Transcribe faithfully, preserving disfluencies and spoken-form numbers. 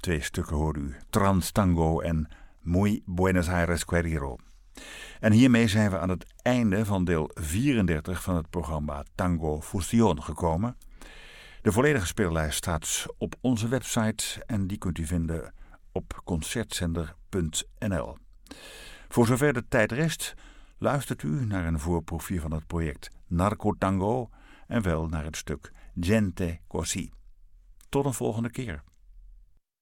Twee stukken hoorde u, Trans Tango en Muy Buenos Aires Guerrero. En hiermee zijn we aan het einde van deel vierendertig van het programma Tango Fusión gekomen. De volledige speellijst staat op onze website en die kunt u vinden op concertzender punt n l. Voor zover de tijd rest, luistert u naar een voorproefje van het project Narco Tango en wel naar het stuk Gente Così. Tot een volgende keer.